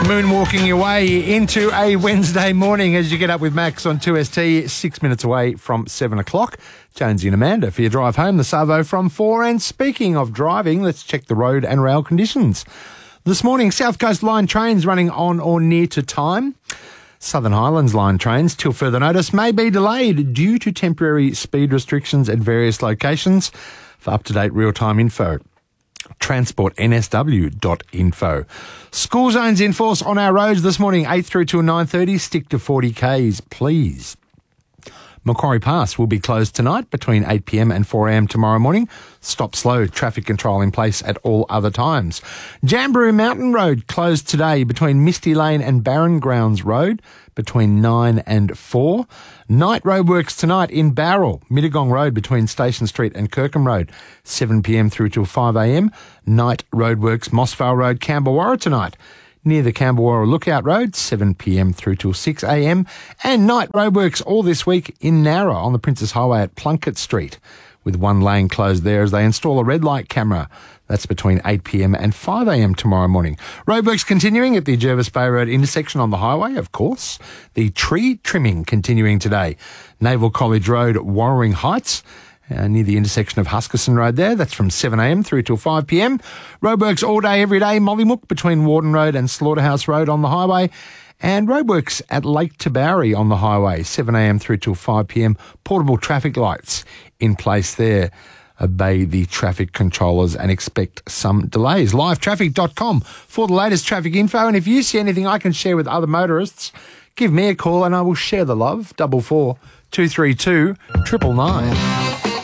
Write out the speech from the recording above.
Moonwalking your way into a Wednesday morning as you get up with Max on 2ST, 6 minutes away from 7 o'clock. Jonesy and Amanda for your drive home, the Savo from 4. And speaking of driving, let's check the road and rail conditions. This morning, South Coast Line trains running on or near to time. Southern Highlands Line trains, till further notice, may be delayed due to temporary speed restrictions at various locations. For up-to-date real-time info, transportnsw.info. School zones in force on our roads this morning, 8 through till 9:30. Stick to 40 Ks, please. Macquarie Pass will be closed tonight between 8 p.m. and 4 a.m. tomorrow morning. Stop slow, traffic control in place at all other times. Jamberoo Mountain Road closed today between Misty Lane and Barron Grounds Road between 9 and 4. Night roadworks tonight in Bowral, Mittagong Road between Station Street and Kirkham Road, 7 p.m. through till 5 a.m. Night roadworks Mossvale Road, Camberwarra tonight, near the Camberwarra Lookout Road, 7 p.m. through till 6 a.m. And night roadworks all this week in Nowra on the Princess Highway at Plunkett Street, with one lane closed there as they install a red light camera. That's between 8 p.m. and 5 a.m. tomorrow morning. Roadworks continuing at the Jervis Bay Road intersection on the highway, of course. The tree trimming continuing today. Naval College Road, Warring Heights, near the intersection of Huskisson Road there. That's from 7 a.m. through till 5 p.m. Roadworks all day, every day. Mollymook between Warden Road and Slaughterhouse Road on the highway. And roadworks at Lake Tabourie on the highway, 7 a.m. through till 5 p.m. Portable traffic lights in place there. Obey the traffic controllers and expect some delays. Livetraffic.com for the latest traffic info. And if you see anything I can share with other motorists, give me a call and I will share the love. 44 232 999.